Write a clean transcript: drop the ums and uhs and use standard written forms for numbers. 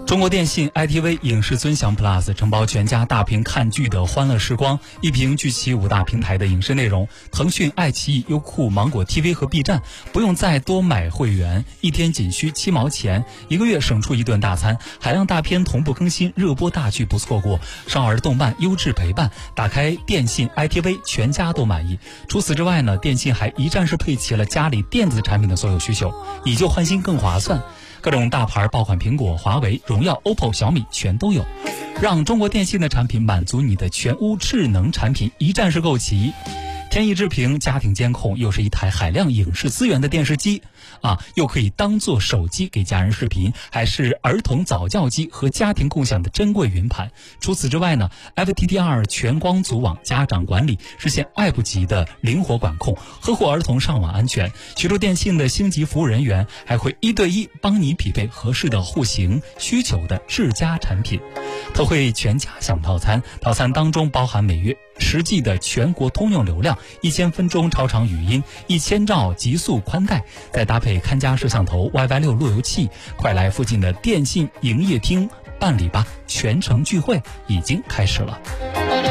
中国电信 ITV 影视尊享 Plus 承包全家大屏看剧的欢乐时光，一屏聚齐5大平台的影视内容。腾讯、爱奇艺、优酷、芒果 TV 和 B 站不用再多买会员，一天仅需7毛钱，1个月省出一顿大餐，海量大片同步更新，热播大剧不错过，少儿动漫优质陪伴，打开电信 ITV 全家都满意。除此之外呢，电信还一站式配齐了家里电子产品的所有需求，以旧换新更划算。各种大牌爆款，苹果、华为、荣耀、OPPO、小米全都有，让中国电信的产品满足你的全屋智能产品一站式购齐。天翼智屏家庭监控，又是一台海量影视资源的电视机又可以当做手机给家人视频，还是儿童早教机和家庭共享的珍贵云盘。除此之外呢 FTTR 全光组网家长管理，实现外部级的灵活管控，呵护儿童上网安全。许多电信的星级服务人员还会1对1帮你匹配合适的户型需求的智家产品。特惠全家享套餐，套餐当中包含每月10G 的全国通用流量，1000分钟超长语音，1000兆极速宽带，再搭配看家摄像头、WiFi6 路由器，快来附近的电信营业厅办理吧！全程聚会已经开始了。